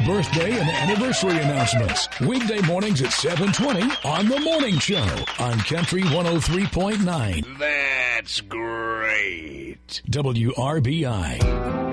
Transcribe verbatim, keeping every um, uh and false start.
birthday and anniversary announcements. Weekday mornings at seven twenty on The Morning Show on Country one oh three point nine. That's great. W R B I.